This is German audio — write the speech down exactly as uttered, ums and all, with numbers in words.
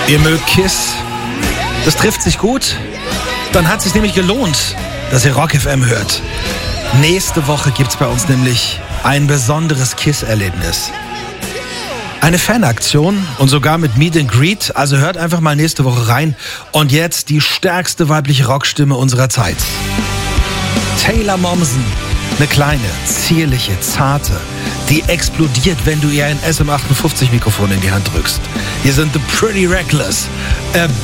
Ihr mögt Kiss. Das trifft sich gut. Dann hat es sich nämlich gelohnt, dass ihr Rock F M hört. Nächste Woche gibt's bei uns nämlich ein besonderes Kiss-Erlebnis. Eine Fanaktion und sogar mit Meet and Greet. Also hört einfach mal nächste Woche rein. Und jetzt die stärkste weibliche Rockstimme unserer Zeit. Taylor Momsen. Eine kleine, zierliche, zarte. Die explodiert, wenn du ihr ein S M achtundfünfzig Mikrofon in die Hand drückst. Hier sind The Pretty Reckless.